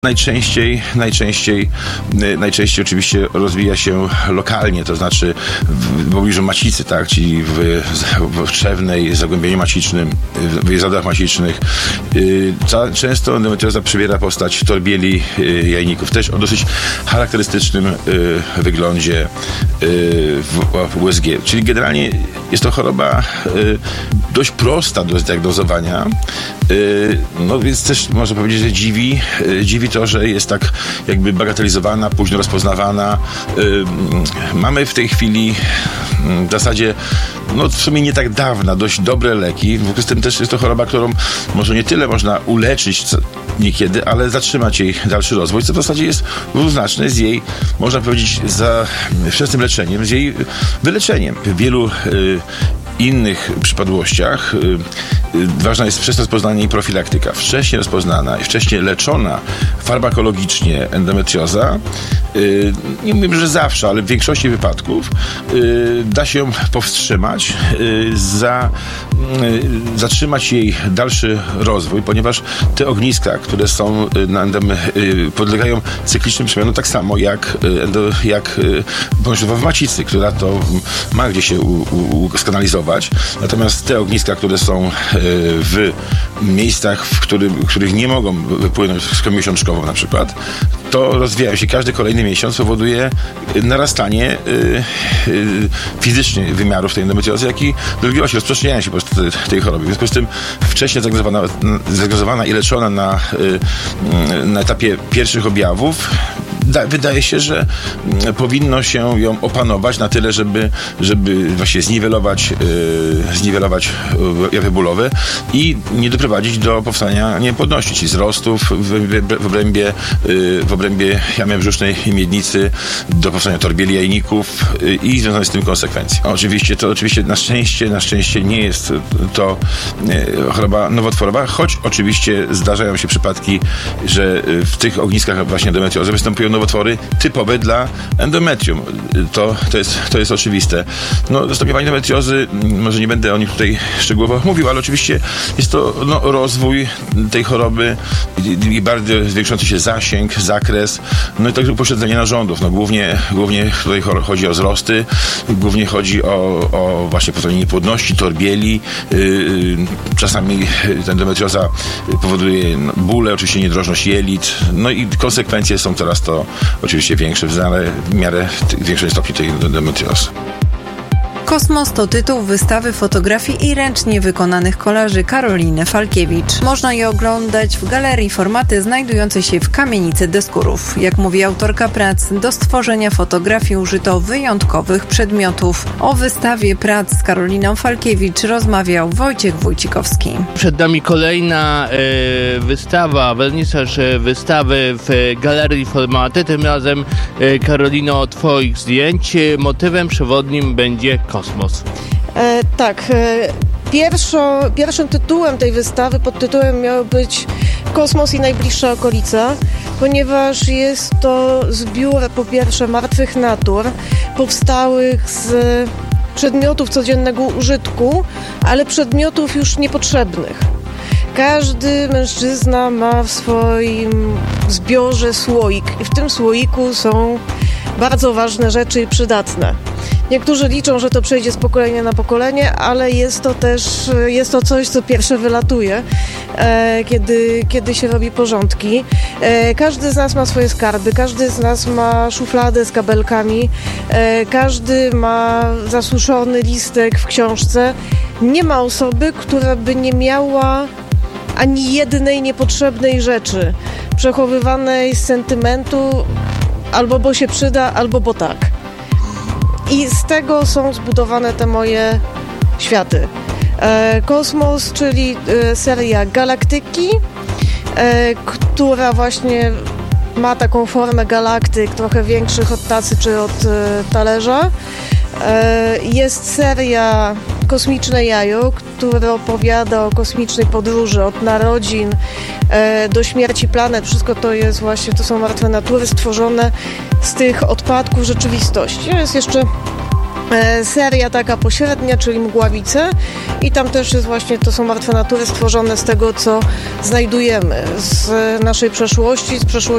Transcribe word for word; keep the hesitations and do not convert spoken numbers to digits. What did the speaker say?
Najczęściej, najczęściej, najczęściej oczywiście rozwija się lokalnie, to znaczy w pobliżu macicy, tak, czyli w, w trzewnej, zagłębieniu macicznym, w wyjazdach macicznych. Często endometrioza przybiera postać torbieli jajników, też o dosyć charakterystycznym wyglądzie w U S G. Czyli generalnie jest to choroba dość prosta do zdiagnozowania, no więc też można powiedzieć, że dziwi, dziwi to, że jest tak jakby bagatelizowana, późno rozpoznawana. Mamy w tej chwili w zasadzie, no w sumie nie tak dawna, dość dobre leki. Z tym też jest to choroba, którą może nie tyle można uleczyć niekiedy, ale zatrzymać jej dalszy rozwój, co w zasadzie jest równoznaczne z jej, można powiedzieć, za wczesnym leczeniem, z jej wyleczeniem. W wielu y, innych przypadłościach y, y, ważna jest wczesne rozpoznanie i profilaktyka. Wcześnie rozpoznana i wcześnie leczona farmakologicznie endometrioza, y, nie mówię, że zawsze, ale w większości wypadków y, da się ją powstrzymać, y, za, y, zatrzymać jej dalszy rozwój, ponieważ te ogniska, które są na endome, y, podlegają cyklicznym przemianom tak samo jak, endo, jak bądź w macicy, która to ma gdzie się u, u, uskanalizować. Natomiast te ogniska, które są y, w miejscach, w, który, w których nie mogą wypłynąć z krwią miesiączkową na przykład, to rozwijają się. Każdy kolejny miesiąc powoduje narastanie y, y, fizycznie wymiarów tej endometriozy, jak i dolegliwości, rozprzestrzeniania się po prostu tej, tej choroby. W związku z tym wcześniej zdiagnozowana, zdiagnozowana i leczona na, y, na etapie pierwszych objawów, da, wydaje się, że powinno się ją opanować na tyle, żeby, żeby właśnie zniwelować, y, zniwelować jawy bólowe i nie doprowadzić do powstania niepłodności, czyli wzrostów w, w, w obrębie y, w obrębie jamy brzusznej i miednicy, do powstania torbieli jajników y, i związane z tym konsekwencje. Oczywiście to oczywiście na szczęście, na szczęście nie jest to y, choroba nowotworowa, choć oczywiście zdarzają się przypadki, że y, w tych ogniskach właśnie endometriozy występują nowotwory typowe dla endometrium. To, to, jest, to jest oczywiste. No, występowanie endometriozy, może nie będę o nich tutaj szczegółowo mówił, ale oczywiście jest to no, rozwój tej choroby i, i bardzo zwiększający się zasięg, zakres, no i także upośledzenie narządów. No, głównie, głównie tutaj chodzi o wzrosty, głównie chodzi o, o właśnie powstanie niepłodności, torbieli. Yy, czasami ta endometrioza powoduje bóle, oczywiście niedrożność jelit, no i konsekwencje są coraz to oczywiście większe, ale w miarę większej stopni tej endometriozy. Kosmos to tytuł wystawy fotografii i ręcznie wykonanych kolaży Karoliny Falkiewicz. Można je oglądać w Galerii Formaty znajdującej się w kamienicy Deskurów. Jak mówi autorka prac, do stworzenia fotografii użyto wyjątkowych przedmiotów. O wystawie prac z Karoliną Falkiewicz rozmawiał Wojciech Wójcikowski. Przed nami kolejna e, wystawa, wernisaż wystawy w Galerii Formaty. Tym razem, e, Karolino, twoich zdjęć. Motywem przewodnim będzie kosmos. E, tak. E, pierwszo, pierwszym tytułem tej wystawy, pod tytułem miał być Kosmos i najbliższa okolica, ponieważ jest to zbiór po pierwsze martwych natur, powstałych z przedmiotów codziennego użytku, ale przedmiotów już niepotrzebnych. Każdy mężczyzna ma w swoim zbiorze słoik i w tym słoiku są bardzo ważne rzeczy i przydatne. Niektórzy liczą, że to przejdzie z pokolenia na pokolenie, ale jest to też jest to coś, co pierwsze wylatuje, e, kiedy, kiedy się robi porządki. E, każdy z nas ma swoje skarby, każdy z nas ma szufladę z kabelkami, e, każdy ma zasuszony listek w książce. Nie ma osoby, która by nie miała ani jednej niepotrzebnej rzeczy, przechowywanej z sentymentu, albo bo się przyda, albo bo tak. I z tego są zbudowane te moje światy. E, Kosmos, czyli e, seria Galaktyki, e, która właśnie ma taką formę galaktyk, trochę większych od tacy czy od e, talerza. E, jest seria Kosmiczne Jajo, która opowiada o kosmicznej podróży od narodzin e, do śmierci planet. Wszystko to jest właśnie, to są martwe natury stworzone z tych odpadków rzeczywistości. Jest jeszcze seria taka pośrednia, czyli Mgławice, i tam też jest właśnie, to są martwe natury stworzone z tego, co znajdujemy z naszej przeszłości, z przeszłości